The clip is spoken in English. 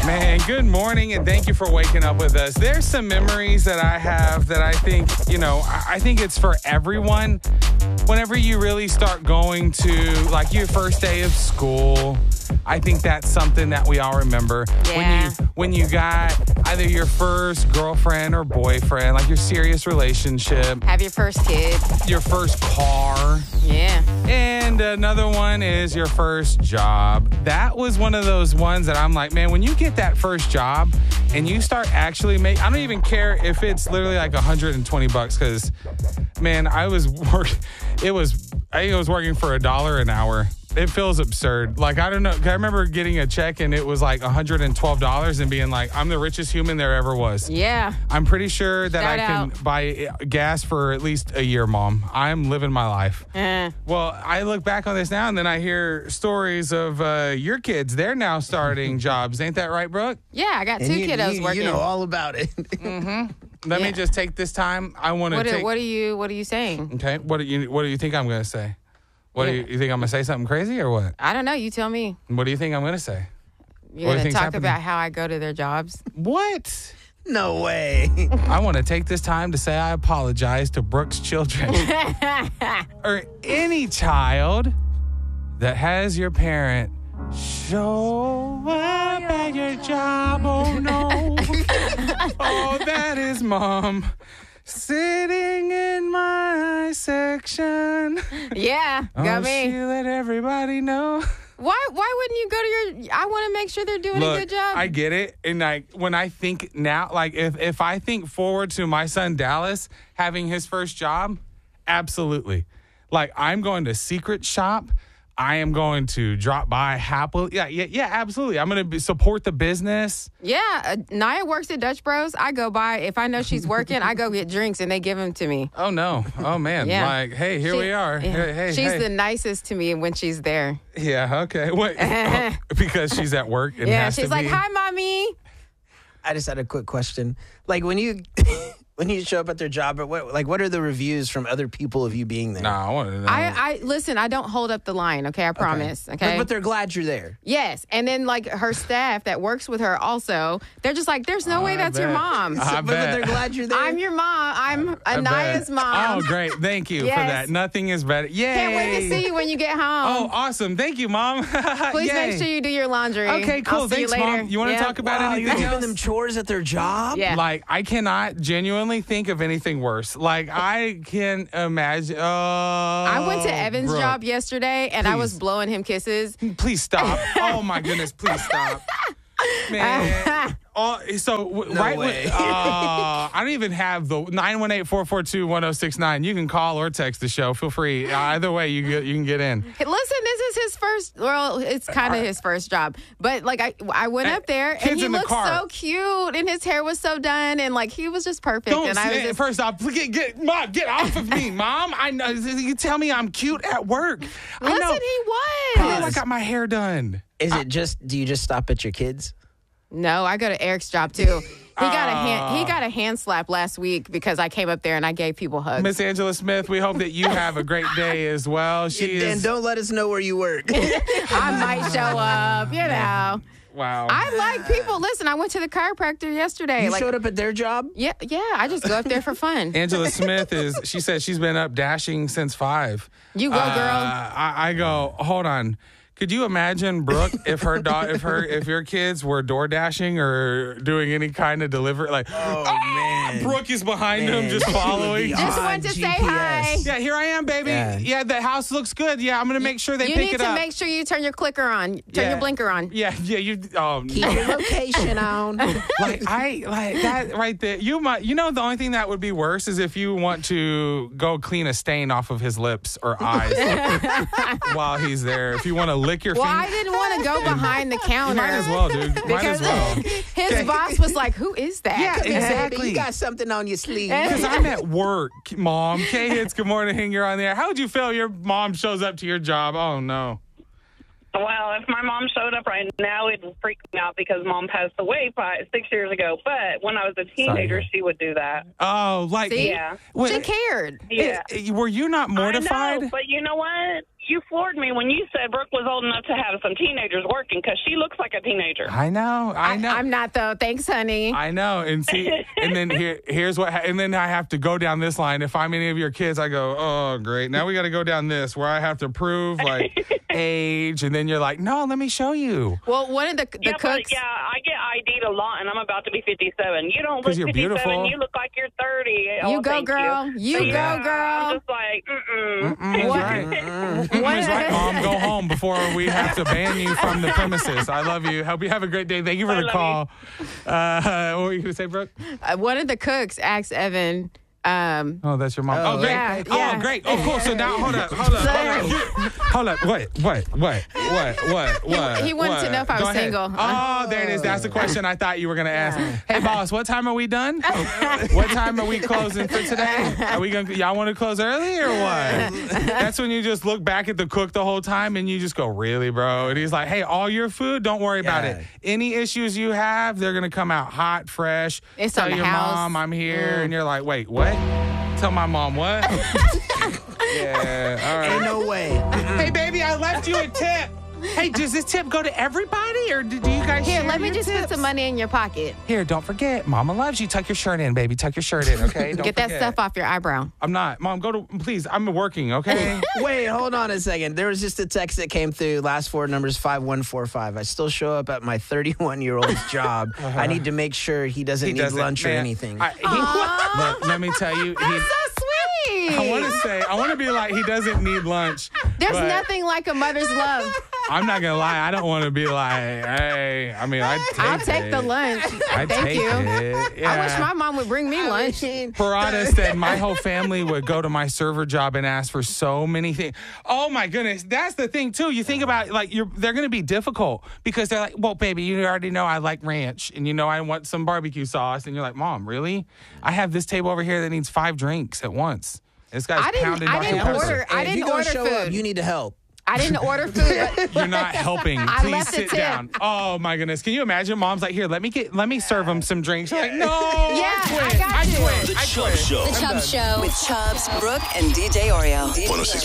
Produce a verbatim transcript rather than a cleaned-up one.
Man, good morning, and thank you for waking up with us. There's some memories that I have that I think, you know, I I think it's for everyone. Whenever you really start going to, like, your first day of school, I think that's something that we all remember. Yeah. When you when you got either your first girlfriend or boyfriend, like your serious relationship, Have your first kid. your first car, Yeah. and another one is your first job. That was one of those ones that I'm like, man, when you get that first job and you start actually make, I don't even care if it's literally like one hundred twenty bucks, because, man, I was work, it was, I think I was working for a dollar an hour. It feels absurd. Like, I don't know. I remember getting a check and it was like one hundred twelve dollars and being like, I'm the richest human there ever was. Yeah. I'm pretty sure that Shout I can out. buy gas for at least a year, Mom. I'm living my life. Eh. Well, I look back on this now and then I hear stories of uh, your kids. They're now starting jobs. Ain't that right, Brooke? Yeah, I got two And you, kiddos you, working. you know all about it. Let Yeah. me just take this time. I want to what, take. are, what are you What are you saying? Okay. What do you What do you think I'm going to say? What do Yeah. you, you think I'm going to say something crazy or what? I don't know. You tell me. What do you think I'm going to say? You're What do you going to think's talk happening? about how I go to their jobs. What? No way. I want to take this time to say I apologize to Brooke's children or any child that has your parent show up at your job. Oh no. Oh, that is Mom sitting in my section. Yeah, Oh, got me. she let everybody know. Why Why wouldn't you go to your? I want to make sure they're doing Look, a good job. I get it. And like when I think now, like if, if I think forward to my son Dallas having his first job, absolutely. Like I'm going to secret shop. I am going to drop by happily. Yeah, yeah, yeah, absolutely. I'm going to support the business. yeah, uh, Naya works at Dutch Bros. I go by if I know she's working. I go get drinks and they give them to me. Oh no. Oh man. Yeah. Like, hey, here She- we are. yeah. Hey, hey, she's hey. the nicest to me when she's there. Yeah, okay. Wait. Oh, because she's at work and Yeah, has she's to like, be. "Hi, mommy." I just had a quick question. Like when you when you show up at their job, what like what are the reviews from other people of you being there? Nah, I want to know. I, I listen. I don't hold up the line. Okay, I promise. Okay, But, but they're glad you're there. yes, and then like her staff that works with her also, they're just like, "There's no way I that's your bet. mom." I but, but bet. they're glad you're there. I'm your mom. I'm I Anaya's bet. mom. Oh, great. Thank you for Yes. that. Nothing is better. Yay. Can't wait to see you when you get Oh, home. awesome. Thank you, Mom. Please Yay. make sure you do your laundry. Okay, cool. I'll see Thanks, you later. Mom. You wanna Yeah. talk about wow, anything you're giving else? them chores at their job? Yeah. Like, I cannot genuinely think of anything worse. Like, I can imagine. Uh, I went to Evan's Brooke, job yesterday and I was please. blowing him kisses. Please stop. Oh, my goodness. Please stop. Man. Oh, so w- No right when- way. uh, I don't even have the nine one eight, four four two, one oh six nine. You can call or text the show. Feel free. Either way, you get, you can get in. Listen, this is his first. Well, it's kind of his first job, but like I, I went Uh, up there kids and he in the looked car. so cute, and his hair was so done, and like he was just perfect. Don't and I was say- just, first off, get, get, Mom, get off of me, Mom. I know you tell me I'm cute at work. I listen, know. he Oh, was. I got my hair done. Is it just do you just stop at your kids? No, I go to Eric's job too. He got a hand, he got a hand slap last week because I came up there and I gave people hugs. Miss Angela Smith, we hope that you have a great day as well. She And is don't let us know where you work. I might show up, you know. wow. I like people. Listen, I went to the chiropractor yesterday. you like, showed up at their job? yeah, yeah. I just go up there for fun. Angela Smith is. She said she's been up dashing since five. You go, Uh, girl. I, I go. Hold on. Could you imagine, Brooke, if her da- if her if your kids were door dashing or doing any kind of delivery, like, Oh, man. Brooke is behind Man, them, just she would following. be Just on want to say G P S. hi. Yeah, here I am, baby. Yeah. Yeah, the house looks good. Yeah, I'm gonna make sure they You pick need it to up. make sure you turn your clicker on. Turn Yeah. your blinker on. Yeah, yeah, you. Oh, Keep your location on. like I like that right there. You might. You know, the only thing that would be worse is if you want to go clean a stain off of his lips or eyes while he's there. If you want to lick your Well, I finger, didn't want to go behind the you counter. might as well, dude. Might Because as well. his Okay. boss was like, "Who is that?" Yeah, Come here, baby. exactly. You got something on your sleeve. Because I'm at work, Mom. K-Hits, good morning. You're on there. How would you feel your mom shows up to your job? Oh, no. Well, if my mom showed up right now, it would freak me out because Mom passed away five, six years ago. But when I was a teenager, Sorry. she would do that. Oh, like. See? Yeah. Wait, She cared. Yeah. eh, were you not I mortified? know, but you know what? you floored me when you said Brooke was old enough to have some teenagers working because she looks like a teenager. I know. I know. I, I'm not though. Thanks, honey. I know. And see, and then here, here's what, ha- and then I have to go down this line. If I'm any of your kids, I go, oh, great. Now we got to go down this where I have to prove like age. And then you're like, no, let me show you. Well, one of the the yeah, cooks. but yeah, I get I D'd a lot, and I'm about to be fifty-seven. You don't look 'Cause you're fifty-seven. beautiful. You look like you're thirty. You Oh, go, thank girl. You, You. go, Yeah, girl. I'm just like, mm-mm. Mm, What? right. Mm, is right, Mom. Go home before we have to ban you from the premises. I love you. Hope you have a great day. Thank you for I the love call. Uh, what were you going to say, Brooke? Uh, one of the cooks asked Evan. Um, Oh, that's your mom. Oh, Oh, great. yeah, Oh, yeah. great. Oh, cool. So now, hold up, hold up, hold up. Hold up. Wait, wait, wait, what, what, what? he wanted to what? know if I Go was ahead. single. Oh, there it is. That's the question I thought you were going to ask. Hey, boss, what time are we done? What time are we closing for today? Are we going to, y'all want to close early or what? That's when you just look back at the cook the whole time and you just go, really, bro? And he's like, hey, all your food, don't worry about Yeah. it. Any issues you have, they're going to come out hot, fresh. It's Tell on the your house. mom I'm here. And you're like, wait, what? Tell my mom what? Yeah, all right. Ain't no way. Hey, baby, I left you a tip. Hey, does this tip go to everybody, or do do you guys Here, share let me your just tips? put some money in your pocket. Here, don't forget, Mama loves you. Tuck your shirt in, baby. Tuck your shirt in, okay? Don't Get that forget. stuff off your eyebrow. I'm not. Mom, go to, please, I'm working, okay? Wait, hold on a second. There was just a text that came through. Last four numbers five one four five. I still show up at my thirty-one-year-old's job. I need to make sure he doesn't He need doesn't, lunch or man. anything. I, he, but let me tell you, he, That's so sweet. I want to say, I want to be like, he doesn't need lunch. There's but nothing like a mother's love. I'm not going to lie. I don't want to be like, hey, I mean, I'd take I'll take it. the lunch. I'd Thank take you. it. Yeah. I wish my mom would bring me lunch. Parada said my whole family would go to my server job and ask for so many things. Oh my goodness, that's the thing too. You think about it, like you're they're going to be difficult because they're like, well, baby, you already know I like ranch, and you know I want some barbecue sauce, and you're like, Mom, really? I have this table over here that needs five drinks at once. This guy's I didn't- pounding I Doctor didn't Pepper. order- I Hey, if didn't you gonna order show food. up, you need to help. I didn't order food. But You're not helping. I Please left a sit tip. down. Oh my goodness, can you imagine? Mom's like, here, let me get, let me serve him some drinks. You're like, no, Yeah, I quit. I got you. quit. The I Chubb quit. Show. The Chubb Show with Chubbs, Brooke, and D J Oreo. one oh six